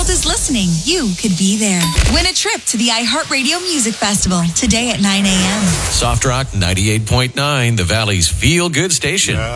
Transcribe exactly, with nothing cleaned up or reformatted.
world is listening, you could be there. Win a trip to the iHeartRadio Music Festival today at nine a.m. Soft Rock ninety-eight point nine, the Valley's feel-good station.